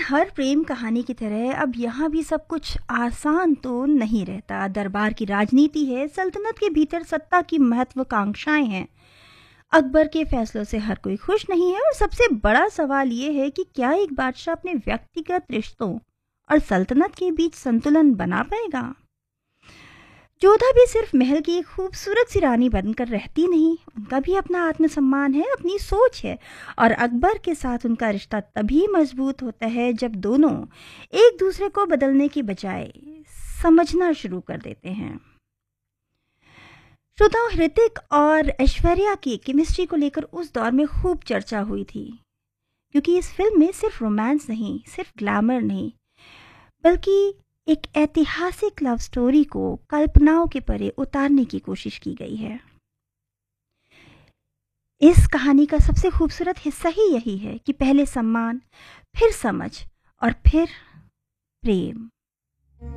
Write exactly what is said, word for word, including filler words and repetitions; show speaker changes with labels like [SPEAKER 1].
[SPEAKER 1] हर प्रेम कहानी की तरह अब यहाँ भी सब कुछ आसान तो नहीं रहता। दरबार की राजनीति है, सल्तनत के भीतर सत्ता की महत्वाकांक्षाएं हैं। अकबर के फैसलों से हर कोई खुश नहीं है और सबसे बड़ा सवाल ये है कि क्या एक बादशाह अपने व्यक्तिगत रिश्तों और सल्तनत के बीच संतुलन बना पाएगा। जोधा भी सिर्फ महल की एक खूबसूरत सी रानी बनकर रहती नहीं, उनका भी अपना आत्मसम्मान है, अपनी सोच है। और अकबर के साथ उनका रिश्ता तभी मजबूत होता है जब दोनों एक दूसरे को बदलने की बजाय समझना शुरू कर देते हैं। श्रोताओं, ऋतिक और ऐश्वर्या की केमिस्ट्री को लेकर उस दौर में खूब चर्चा हुई थी, क्योंकि इस फिल्म में सिर्फ रोमांस नहीं, सिर्फ ग्लैमर नहीं, बल्कि एक ऐतिहासिक लव स्टोरी को कल्पनाओं के परे उतारने की कोशिश की गई है। इस कहानी का सबसे खूबसूरत हिस्सा ही यही है कि पहले सम्मान, फिर समझ और फिर प्रेम।